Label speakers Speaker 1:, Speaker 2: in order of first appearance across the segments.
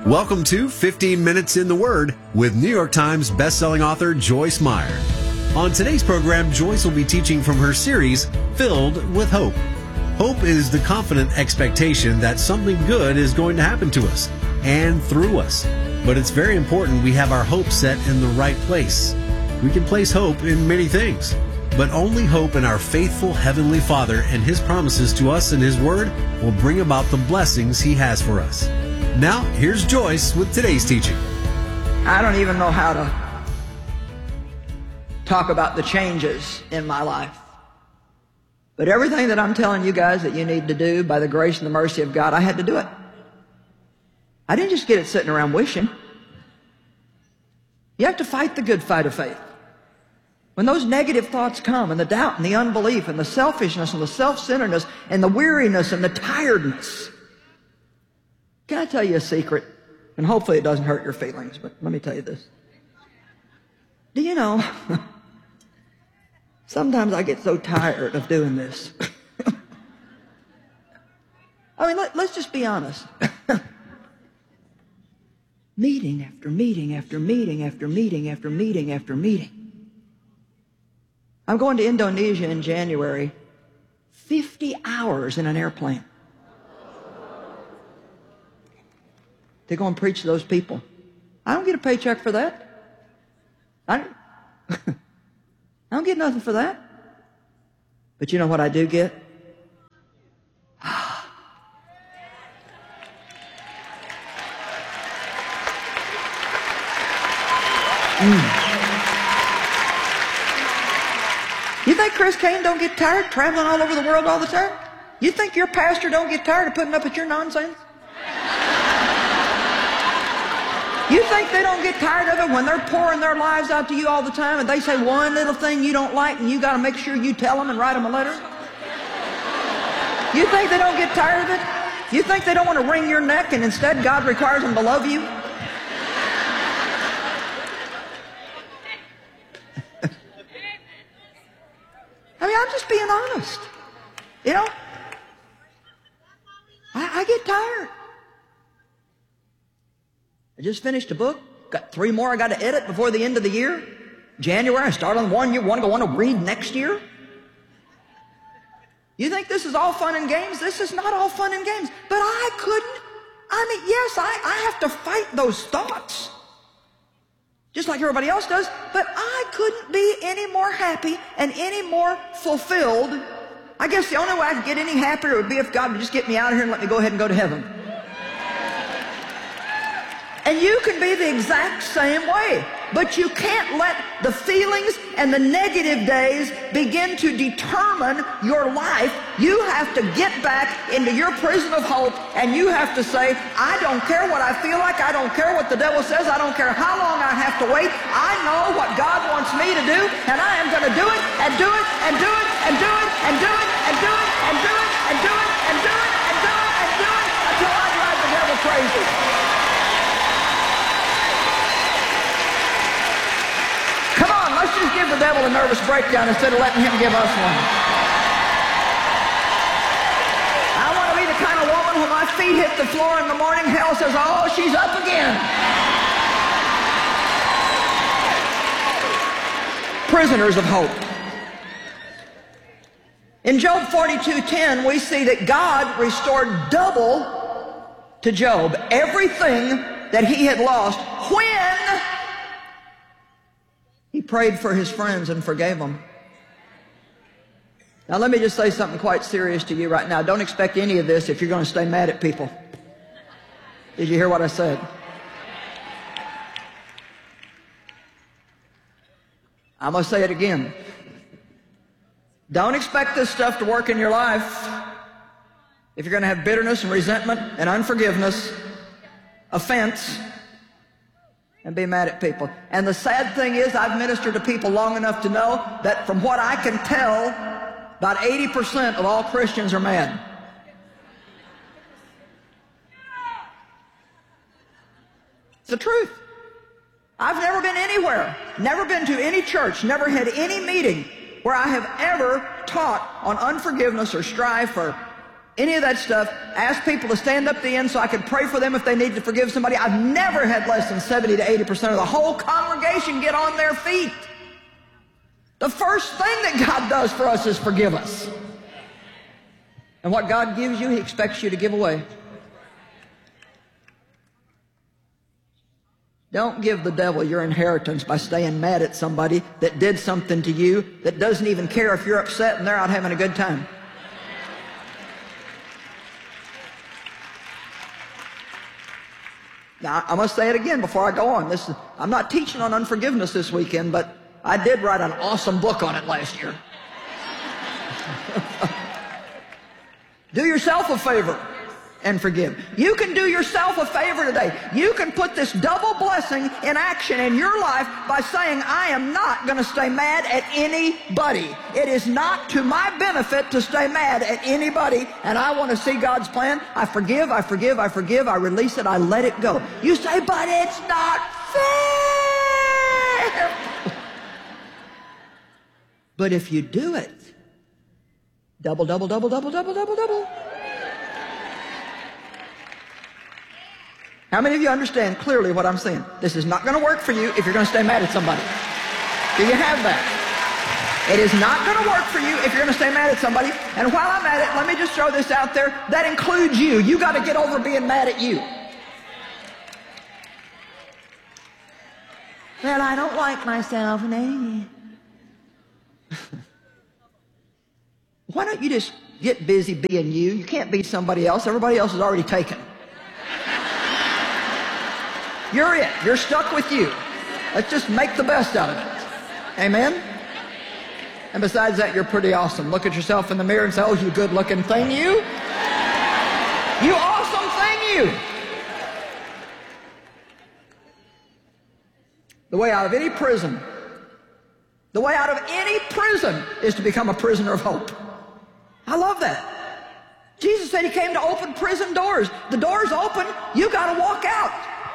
Speaker 1: Welcome to 15 Minutes in the Word with New York Times bestselling author Joyce Meyer. On today's program, Joyce will be teaching from her series, Filled with Hope. Hope is the confident expectation that something good is going to happen to us and through us. But it's very important we have our hope set in the right place. We can place hope in many things, but only hope in our faithful Heavenly Father and His promises to us in His Word will bring about the blessings He has for us. Now, here's Joyce with today's teaching.
Speaker 2: I don't even know how to talk about the changes in my life. But everything that I'm telling you guys that you need to do by the grace and the mercy of God, I had to do it. I didn't just get it sitting around wishing. You have to fight the good fight of faith. When those negative thoughts come, and the doubt and the unbelief and the selfishness and the self-centeredness and the weariness and the tiredness, can I tell you a secret? And hopefully it doesn't hurt your feelings, but let me tell you this. Do you know, sometimes I get so tired of doing this. I mean, let's just be honest. Meeting after meeting after meeting after meeting after meeting after meeting. I'm going to Indonesia in January. 50 hours in an airplane to go and preach to those people. I don't get a paycheck for that. I don't get nothing for that. But you know what I do get? You think Chris Kane don't get tired traveling all over the world all the time? You think your pastor don't get tired of putting up with your nonsense? You think they don't get tired of it when they're pouring their lives out to you all the time and they say one little thing you don't like and you got to make sure you tell them and write them a letter? You think they don't get tired of it? You think they don't want to wring your neck and instead God requires them to love you? I mean, I'm just being honest. You know, I get tired. I just finished a book. Got 3 more I got to edit before the end of the year. January, I start on one you want to read next year. You think this is all fun and games? This is not all fun and games. But I have to fight those thoughts. Just like everybody else does. But I couldn't be any more happy and any more fulfilled. I guess the only way I could get any happier would be if God would just get me out of here and let me go ahead and go to heaven. And you can be the exact same way. But you can't let the feelings and the negative days begin to determine your life. You have to get back into your prison of hope, and you have to say, I don't care what I feel like. I don't care what the devil says. I don't care how long I have to wait. I know what God wants me to do, and I am going to do it and do it and do it and do it and do it and do it and do it and do it and do it and do it and do it until I drive the devil crazy. Let's just give the devil a nervous breakdown instead of letting him give us one. I want to be the kind of woman when my feet hit the floor in the morning, hell says, oh, she's up again. Prisoners of hope. In Job 42:10, we see that God restored double to Job everything that he had lost when he prayed for his friends and forgave them. Now let me just say something quite serious to you right now. Don't expect any of this if you're going to stay mad at people. Did you hear what I said? I'm going to say it again. Don't expect this stuff to work in your life if you're going to have bitterness and resentment and unforgiveness, offense, and be mad at people. And the sad thing is, I've ministered to people long enough to know that from what I can tell, about 80% of all Christians are mad. It's the truth. I've never been anywhere, never been to any church, never had any meeting where I have ever taught on unforgiveness or strife or any of that stuff. Ask people to stand up at the end so I could pray for them if they need to forgive somebody. I've never had less than 70 to 80% of the whole congregation get on their feet. The first thing that God does for us is forgive us. And what God gives you, He expects you to give away. Don't give the devil your inheritance by staying mad at somebody that did something to you that doesn't even care if you're upset and they're out having a good time. Now, I must say it again before I go on. I'm not teaching on unforgiveness this weekend, but I did write an awesome book on it last year. Do yourself a favor and forgive. You can do yourself a favor today. You can put this double blessing in action in your life by saying, I am not going to stay mad at anybody. It is not to my benefit to stay mad at anybody, and I want to see God's plan. I forgive, I forgive, I forgive, I release it, I let it go. You say, but it's not fair. But if you do it, double, double, double, double, double, double, double. How many of you understand clearly what I'm saying? This is not going to work for you if you're going to stay mad at somebody. Do you have that? It is not going to work for you if you're going to stay mad at somebody. And while I'm at it, let me just throw this out there. That includes you. You got to get over being mad at you. Well, I don't like myself. Why don't you just get busy being you? You can't be somebody else. Everybody else is already taken. You're it. You're stuck with you. Let's just make the best out of it. Amen? And besides that, you're pretty awesome. Look at yourself in the mirror and say, oh, you good-looking thing, you. You awesome thing, you. The way out of any prison, is to become a prisoner of hope. I love that. Jesus said He came to open prison doors. The door's open. You got to walk out.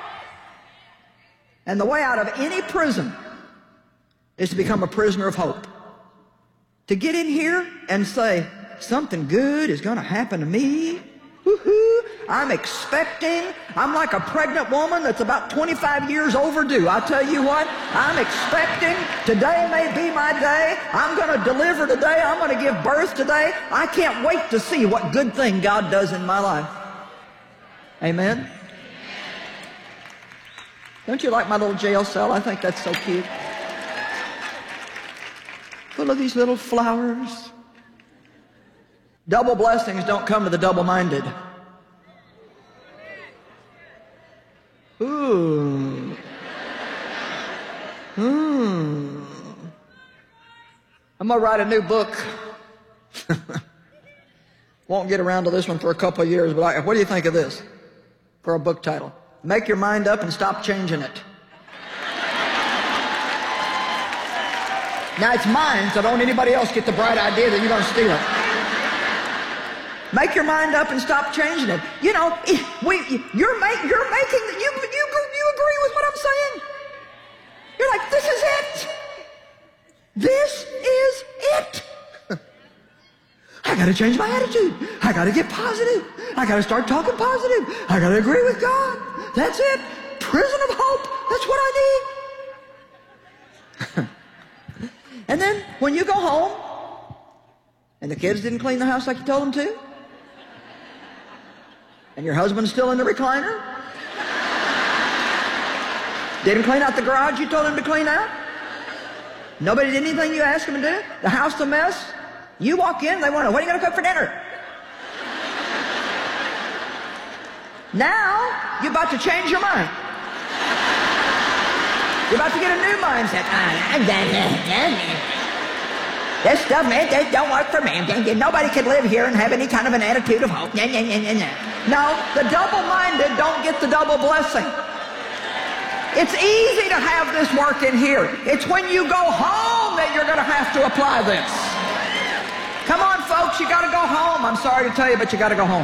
Speaker 2: And the way out of any prison is to become a prisoner of hope. To get in here and say, something good is going to happen to me. Woo-hoo. I'm expecting. I'm like a pregnant woman that's about 25 years overdue. I tell you what, I'm expecting. Today may be my day. I'm going to deliver today. I'm going to give birth today. I can't wait to see what good thing God does in my life. Amen? Don't you like my little jail cell? I think that's so cute. Full of these little flowers. Double blessings don't come to the double-minded. Ooh. I'm going to write a new book. Won't get around to this one for a couple of years, but what do you think of this for a book title? Make your mind up and stop changing it. Now it's mine, so don't anybody else get the bright idea that you're going to steal it. Make your mind up and stop changing it. You know, you're making, you agree with what I'm saying? You're like, this is it. This is it. I got to change my attitude. I got to get positive. I got to start talking positive. I got to agree with God. That's it. Prison of hope. That's what I need. And then when you go home and the kids didn't clean the house like you told them to, and your husband's still in the recliner, didn't clean out the garage you told him to clean out, nobody did anything you asked him to do, the house a mess, you walk in, they want to, what are you going to cook for dinner? Now, you're about to change your mind. You're about to get a new mindset. This stuff, man, that don't work for me. Nobody can live here and have any kind of an attitude of hope. No, the double-minded don't get the double blessing. It's easy to have this work in here. It's when you go home that you're going to have to apply this. Come on, folks, you got to go home. I'm sorry to tell you, but you got to go home.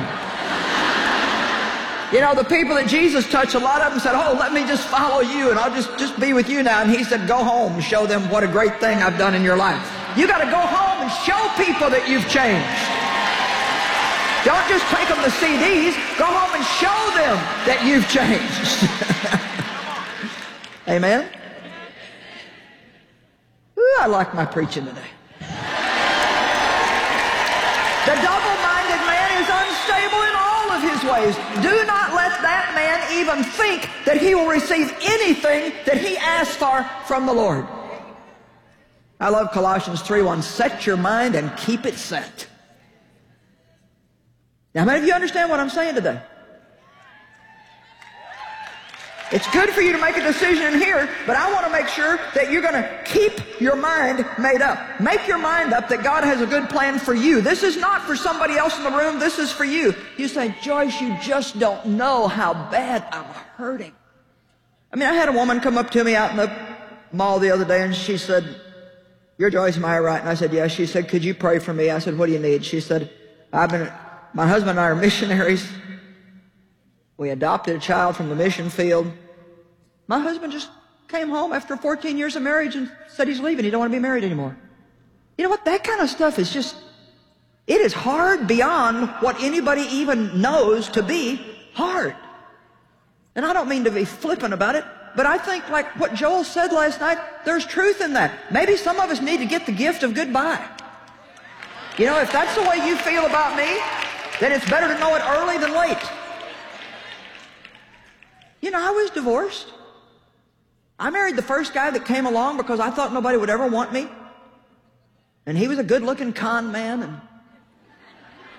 Speaker 2: You know, the people that Jesus touched, a lot of them said, oh, let me just follow you, and I'll just be with you now. And He said, go home and show them what a great thing I've done in your life. You got to go home and show people that you've changed. Don't just take them the CDs. Go home and show them that you've changed. Amen? Ooh, I like my preaching today. The double-minded man is unstable in all of his ways. Do not let that man even think that he will receive anything that he asks for from the Lord. I love Colossians 3:1. Set your mind and keep it set. Now, how many of you understand what I'm saying today? It's good for you to make a decision in here, but I want to make sure that you're going to keep your mind made up. Make your mind up that God has a good plan for you. This is not for somebody else in the room. This is for you. You say, Joyce, you just don't know how bad I'm hurting. I mean, I had a woman come up to me out in the mall the other day, and she said, you're Joyce Meyer, right? And I said, yes. She said, could you pray for me? I said, what do you need? She said, my husband and I are missionaries. We adopted a child from the mission field. My husband just came home after 14 years of marriage and said he's leaving. He don't want to be married anymore. You know what? That kind of stuff is just, it is hard beyond what anybody even knows to be hard. And I don't mean to be flippant about it, but I think like what Joel said last night, there's truth in that. Maybe some of us need to get the gift of goodbye. You know, if that's the way you feel about me, then it's better to know it early than late. You know, I was divorced. I married the first guy that came along because I thought nobody would ever want me. And he was a good-looking con man, and